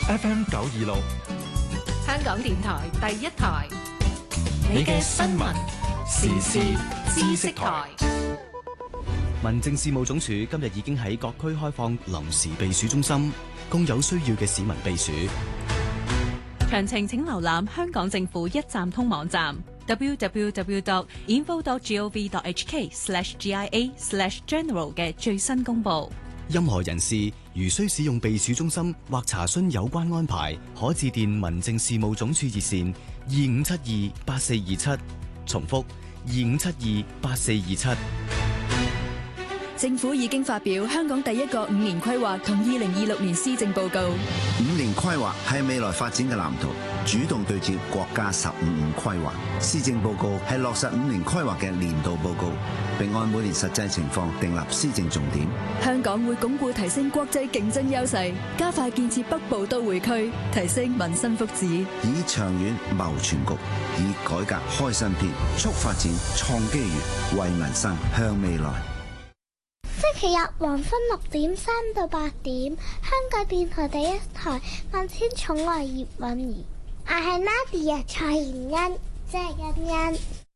FM 926， 香港電台第一台， 你嘅新聞時事知識台。 民政事務總署今日已經喺各區開放臨時避暑中心，供有需要嘅市民避暑。 詳情請瀏覽香港政府一站通網站 www.info.gov.hk/GIA/general 嘅最新公佈。 任何人士如需使用避暑中心或查詢有關安排，可致電民政事務總署熱線25728427，重複25728427。 政府已經發表香港第一個5年規劃同2026年施政報告。 5年規劃係未來發展嘅藍圖，主動對接國家15五規劃。施政報告係落實5年規劃嘅年度報告，並按每年實際情況訂立施政重點。 香港會鞏固提升國際競爭優勢，加快建設北部都會區，提升民生福祉， 以長遠謀全局，以改革開新篇，促發展創機遇，為民生向未來。 星期日黃昏6點3到8點，香港電台第一台萬千寵愛葉韻儀，我係 Nadia 蔡妍恩，即係欣欣。